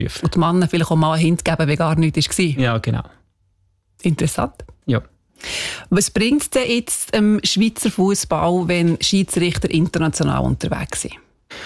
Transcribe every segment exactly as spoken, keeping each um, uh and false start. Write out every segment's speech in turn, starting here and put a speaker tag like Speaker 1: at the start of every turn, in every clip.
Speaker 1: Und die Männer vielleicht auch mal einen Hint geben, wie gar nichts war.
Speaker 2: Ja, genau.
Speaker 1: Interessant.
Speaker 2: Ja.
Speaker 1: Was bringt es denn jetzt im Schweizer Fußball, wenn Schiedsrichter international unterwegs sind?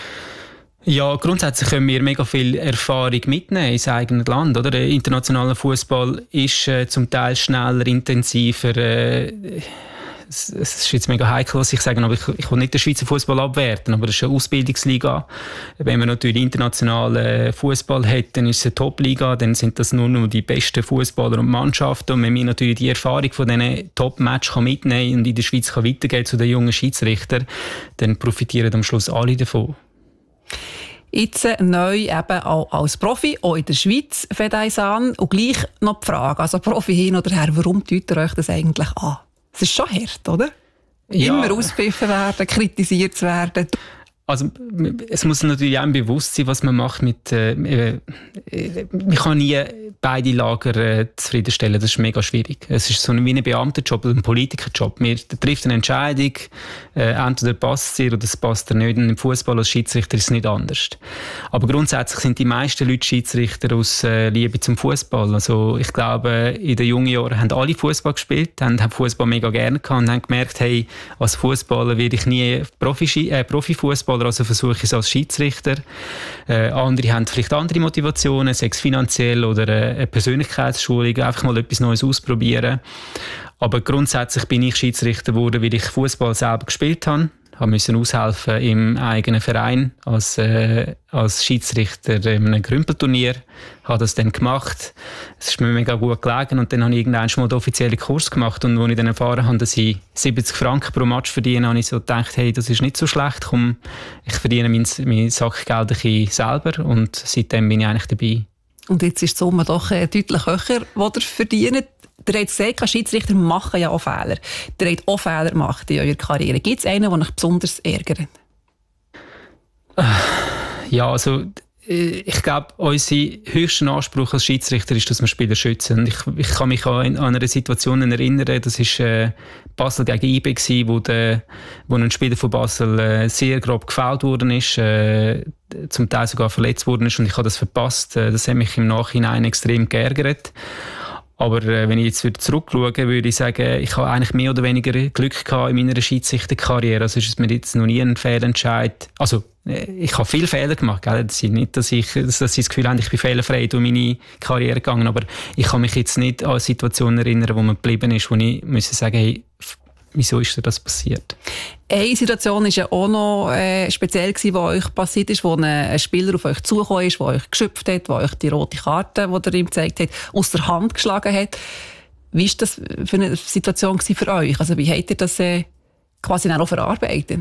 Speaker 2: Ja, grundsätzlich können wir mega viel Erfahrung mitnehmen ins eigene Land. Oder? Der internationale Fußball ist äh, zum Teil schneller, intensiver. Äh, es, es ist jetzt mega heikel, was ich sage, aber ich, ich will nicht den Schweizer Fußball abwerten, aber es ist eine Ausbildungsliga. Wenn man natürlich internationalen Fußball hat, dann ist es eine Top-Liga, dann sind das nur noch die besten Fußballer und Mannschaften. Und wenn man natürlich die Erfahrung von diesen Top-Matches mitnehmen kann und in der Schweiz kann weitergehen zu den jungen Schiedsrichtern, dann profitieren am Schluss alle davon.
Speaker 1: Jetzt neu eben auch als Profi, auch in der Schweiz, Fedaysan. Und gleich noch die Frage, also Profi hin oder her, warum tut ihr euch das eigentlich an? Es ist schon hart, oder? Ja. Immer auspfiffen werden, kritisiert zu werden.
Speaker 2: Also, es muss natürlich auch bewusst sein, was man macht mit, äh, äh, man kann nie beide Lager äh, zufriedenstellen. Das ist mega schwierig. Es ist so wie ein Beamtenjob oder ein Politikerjob. Man trifft eine Entscheidung, äh, entweder passt es dir oder es passt dir nicht. Und im Fußball als Schiedsrichter ist es nicht anders. Aber grundsätzlich sind die meisten Leute Schiedsrichter aus äh, Liebe zum Fußball. Also, ich glaube, in den jungen Jahren haben alle Fußball gespielt, haben, haben Fußball mega gerne gehabt und haben gemerkt, hey, als Fußballer werde ich nie Profi, äh, Profifußballer. Also versuche ich es als Schiedsrichter. Äh, andere haben vielleicht andere Motivationen, sei es finanziell oder äh, eine Persönlichkeitsschulung, einfach mal etwas Neues ausprobieren. Aber grundsätzlich bin ich Schiedsrichter geworden, weil ich Fußball selber gespielt habe. Ich musste aushelfen im eigenen Verein als, äh, als Schiedsrichter in einem Grümpelturnier. Ich habe das dann gemacht. Es ist mir mega gut gelegen und dann habe ich irgendwann schon mal den offiziellen Kurs gemacht und als ich dann erfahren habe, dass ich siebzig Franken pro Match verdiene, habe ich so gedacht, hey, das ist nicht so schlecht, komm, ich verdiene mein, mein Sackgeld ein bisschen selber und seitdem bin ich eigentlich dabei.
Speaker 1: Und jetzt ist die Summe doch äh, deutlich höher, die ihr verdient. Ihr habt gesagt, Schiedsrichter machen ja auch Fehler. Ihr habt auch Fehler gemacht in eurer Karriere. Gibt es einen, der euch besonders ärgert?
Speaker 2: Ja, also ich glaube, unser höchster Anspruch als Schiedsrichter ist, dass wir Spieler schützen. Ich, ich kann mich an, an eine Situation erinnern, das war äh, Basel gegen I B gewesen, wo, der, wo ein Spieler von Basel äh, sehr grob gefoult worden ist, äh, zum Teil sogar verletzt worden ist und ich habe das verpasst. Äh, das hat mich im Nachhinein extrem geärgert. Aber äh, wenn ich jetzt wieder zurückschaue, würde ich sagen, ich habe eigentlich mehr oder weniger Glück gehabt in meiner Schiedsrichterkarriere. Also ist es mir jetzt noch nie ein Fehlentscheid. Also äh, ich habe viele Fehler gemacht. Gell? Das ist nicht, dass ich, dass ich das Gefühl habe, ich bin fehlerfrei durch meine Karriere gegangen. Aber ich kann mich jetzt nicht an Situationen erinnern, wo man geblieben ist, wo ich müsste sagen, hey, wieso ist das passiert?
Speaker 1: Eine Situation war ja auch noch äh, speziell, die euch passiert ist, wo ein, ein Spieler auf euch zugekommen ist, der euch geschöpft hat, der euch die rote Karte, die er ihm gezeigt hat, aus der Hand geschlagen hat. Wie war das für eine Situation für euch? Also wie habt ihr das äh, quasi auch verarbeitet?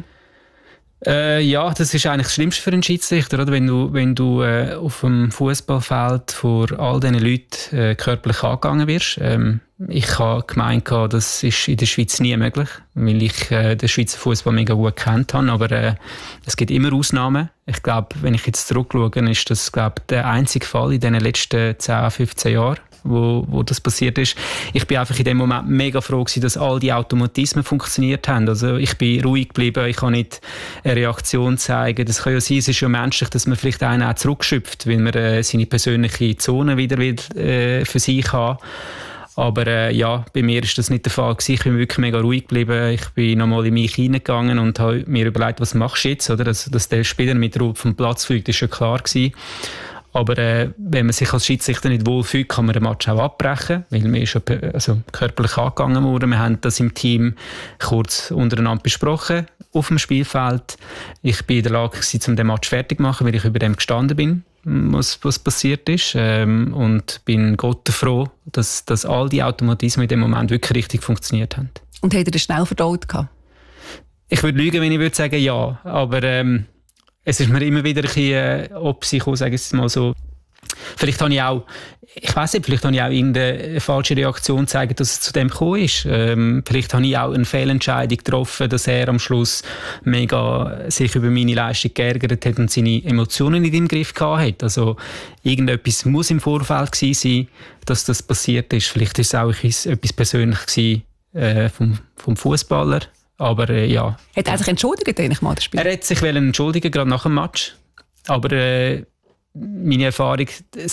Speaker 2: Äh, ja, das ist eigentlich das Schlimmste für einen Schiedsrichter, oder? Wenn du, wenn du äh, auf dem Fußballfeld vor all diesen Leuten äh, körperlich angegangen wirst. Ähm, ich habe gemeint, das ist in der Schweiz nie möglich, weil ich äh, den Schweizer Fußball mega gut kennt habe. Aber äh, es gibt immer Ausnahmen. Ich glaube, wenn ich jetzt zurückschaue, ist das glaub, der einzige Fall in den letzten zehn, fünfzehn Jahren, wo, wo das passiert ist. Ich bin einfach in dem Moment mega froh gewesen, dass all die Automatismen funktioniert haben. Also ich bin ruhig geblieben, ich kann nicht eine Reaktion zeigen. Das kann ja sein, es ist ja menschlich, dass man vielleicht einen auch zurückschöpft, weil man äh, seine persönliche Zone wieder will, äh, für sich hat. Aber äh, ja, bei mir ist das nicht der Fall gewesen. Ich bin wirklich mega ruhig geblieben. Ich bin nochmal in mich hineingegangen und habe mir überlegt, was machst du jetzt? Oder? Dass, dass der Spieler mit Ruhe vom Platz fliegt, ist schon klar gewesen. Aber äh, wenn man sich als Schiedsrichter nicht wohlfühlt, kann man den Match auch abbrechen, weil man ist schon also, körperlich angegangen wurde. Wir haben das im Team kurz untereinander besprochen auf dem Spielfeld. Ich bin in der Lage gewesen, um den Match fertig zu machen, weil ich über dem gestanden bin, was, was passiert ist. Ähm, und bin Gott froh, dass, dass all die Automatismen in dem Moment wirklich richtig funktioniert haben.
Speaker 1: Und habt ihr das schnell verdaut gehabt?
Speaker 2: Ich würde lügen, wenn ich würde sagen ja, aber ähm, es ist mir immer wieder ein bisschen äh, ob sich auch, sage ich mal so, vielleicht habe ich auch, ich weiss nicht, vielleicht habe ich auch irgendeine falsche Reaktion gezeigt, dass es zu dem gekommen ist. Ähm, vielleicht habe ich auch eine Fehlentscheidung getroffen, dass er am Schluss mega sich über meine Leistung geärgert hat und seine Emotionen nicht im Griff gehabt hat. Also irgendetwas muss im Vorfeld gewesen sein, dass das passiert ist. Vielleicht ist es auch etwas Persönliches gewesen, äh, vom, vom Fußballer. Aber äh, ja.
Speaker 1: Hat er sich entschuldigt, eigentlich mal, das Spiel?
Speaker 2: Er hat sich entschuldigen, gerade nach dem Match. Aber äh, meine Erfahrung,